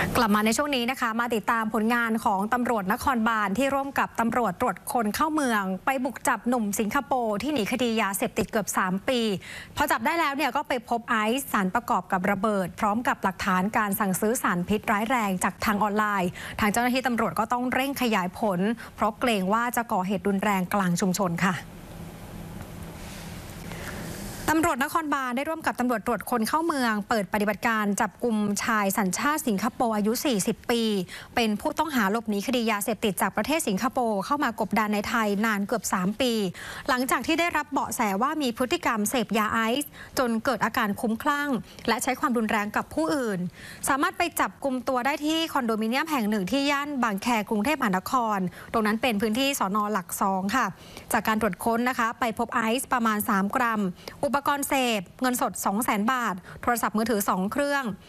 กลับมาในช่วงนี้นะคะมาติดตามผลงานของตำรวจนครบาลที่ร่วมกับตำรวจตรวจคนเข้าเมืองไปบุกจับหนุ่มสิงคโปร์ที่หนีคดียาเสพติดเกือบ3 ปีพอจับได้แล้วเนี่ยก็ไปพบไอซ์สารประกอบกับระเบิดพร้อมกับหลักฐานการสั่งซื้อสารพิษร้ายแรงจากทางออนไลน์ทางเจ้าหน้าที่ตำรวจก็ต้องเร่งขยายผลเพราะเกรงว่าจะก่อเหตุรุนแรงกลางชุมชนค่ะตำรวจนครบาลได้ร่วมกับตำรวจตรวจคนเข้าเมืองเปิดปฏิบัติการจับกุมชายสัญชาติสิงคโปร์อายุ40 ปีเป็นผู้ต้องหาหลบหนีคดียาเสพติดจากประเทศสิงคโปร์เข้ามากบดานในไทยนานเกือบ3 ปีหลังจากที่ได้รับเบาะแสว่ามีพฤติกรรมเสพยาไอซ์จนเกิดอาการคลุ้มคลั่งและใช้ความรุนแรงกับผู้อื่นสามารถไปจับกุมตัวได้ที่คอนโดมิเนียมแห่งหนึ่งที่ย่านบางแคกรุงเทพมหานครตรงนั้นเป็นพื้นที่สน.หลัก2ค่ะจากการตรวจค้นนะคะไปพบไอซ์ประมาณ3 กรัมอุปกรณ์เสพเงินสด 200,000 บาทโทรศัพท์มือถือ2 เครื่อง